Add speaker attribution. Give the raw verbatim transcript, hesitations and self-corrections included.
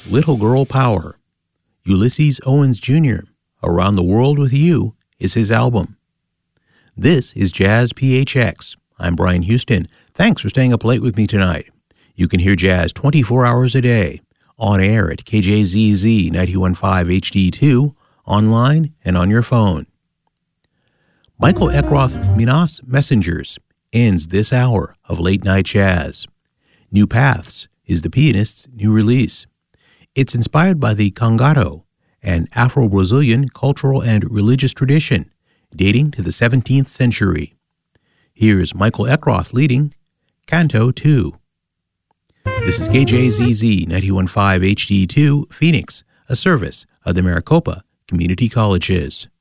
Speaker 1: Little Girl Power. Ulysses Owens Junior, Around the World with You, is his album. This is Jazz P H X. I'm Brian Houston. Thanks for staying up late with me tonight. You can hear jazz twenty-four hours a day, on air at K J Z Z ninety-one point five H D two, online and on your phone. Michael Eckroth Minas Messengers ends this hour of late night jazz. New Paths is the pianist's new release. It's inspired by the Congado, an Afro-Brazilian cultural and religious tradition dating to the seventeenth century. Here's Michael Eckroth leading Canto two. This is K J Z Z ninety-one point five H D two, Phoenix, a service of the Maricopa Community Colleges.